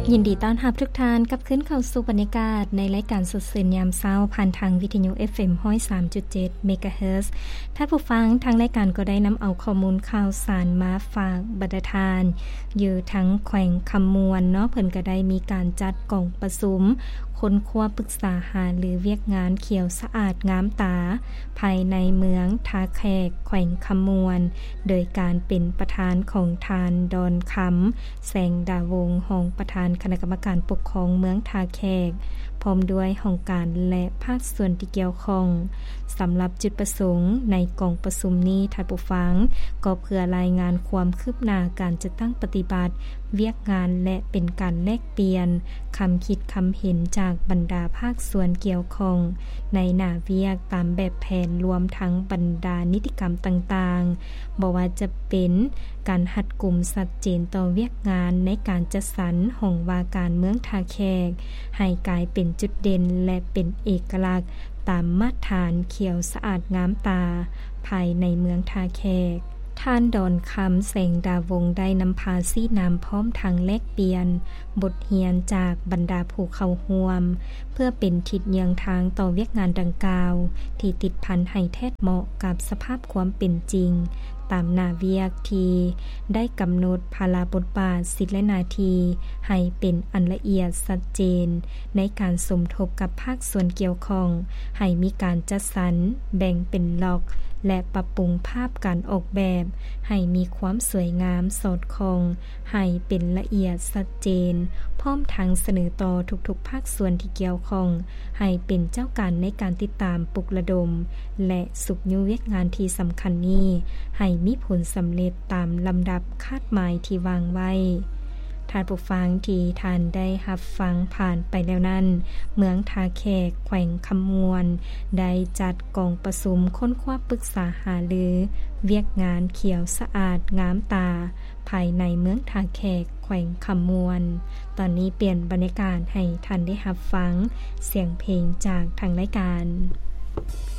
ยินดีต้อนรับทุกท่านกับขึ้นเข้าสู่บรรยากาศในรายการสดเสียงยามเช้าผ่านทางวิทยุ FM 103.7 เมกะเฮิรตซ์ท่านผู้ฟังทางรายการก็ได้นําเอาข้อมูลข่าวสารมาฝากบรรดาทานอยู่ทั้งแขวงคำมวนเนาะเพิ่นก็ได้มีการจัดกล่องประสุมค้นคว้าปรึกษาหาหรือเวียกงานเขียวสะอาดงามตาภายในเมืองทาแขกแขวงคำมวนโดยการเป็นประธานของทานดอนคำแสงดาวงศ์รองประธานคณะกรรมการปกครองเมืองทาแขกพร้อมด้วยห้องการและภาคส่วนที่เกี่ยวข้องสำหรับจุดประสงค์ในกองประชุมนี้ท่านผู้ฟังก็เพื่อรายงานความคืบหน้าการจัดตั้งปฏิบัติเวียกงานและเป็นการแลกเปลี่ยนคำคิดคำเห็นจากบรรดาภาคส่วนเกี่ยวข้องในหน้าเวียกตามแบบแผนรวมทั้งบรรดานิติกรรมต่างๆบ่ว่าจะเป็นการหัดกลุ่มชัดเจนต่อเวียกงานในการจัดสรรห้องว่าการเมืองทาแขกให้กลายเป็นจุดเด่นและเป็นเอกลักษณ์ตามมาตรฐานเขียวสะอาดงามตาภายในเมืองทาแขกท่านดอนคำแสงดาวงได้นำพาซี่นามพร้อมทางแลกเปลี่ยนบทเรียนจากบรรดาผู้เข้าร่วมเพื่อเป็นทิศเยืองทางต่อเวียกงานดังกล่าวที่ติดพันให้แทดเหมาะกับสภาพความเป็นจริงตามหน้าเวียกที่ได้กำหนดภาระบทบาทสิทธิและหน้าที่ให้เป็นอันละเอียดชัดเจนในการสมทบกับภาคส่วนเกี่ยวข้องให้มีการจัดสรรแบ่งเป็นล็อกและปรับปรุงภาพการออกแบบให้มีความสวยงามสอดคล้องให้เป็นละเอียดชัดเจนพร้อมทั้งเสนอต่อทุกๆภาคส่วนที่เกี่ยวข้องให้เป็นเจ้าการในการติดตามปลุกระดมและสุขยุเวียกงานที่สำคัญนี้ให้มีผลสำเร็จตามลำดับคาดหมายที่วางไว้ท่านผู้ฟังที่ท่านได้รับฟังผ่านไปแล้วนั้นเมืองทาแขกแขวงคำมวนได้จัดกองประชุมค้นคว้าปรึกษาหารือเวียกงานเขียวสะอาดงามตาภายในเมืองทาแขกแขวงคำมวนตอนนี้เปลี่ยนบรรยากาศให้ท่านได้รับฟังเสียงเพลงจากทางรายการ